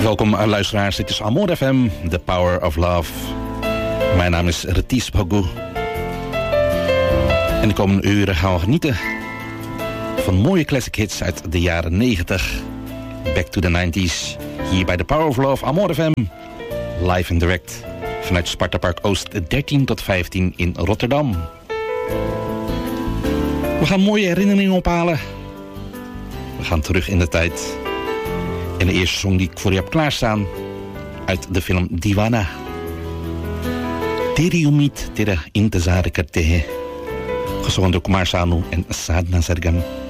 Welkom luisteraars, dit is Amor FM, The Power of Love. Mijn naam is Retief Bhagu. En de komende uren gaan we genieten van mooie classic hits uit de jaren 90. Back to the 90s, hier bij The Power of Love, Amor FM. Live en direct vanuit Sparta Park Oost 13 tot 15 in Rotterdam. We gaan mooie herinneringen ophalen. We gaan terug in de tijd. En de eerste song die ik voor je heb klaarstaan uit de film Deewana. Teri Umid Tera Intezar Karte Hai. Gezongen door Kumar Sanu en Sadhna Sargam.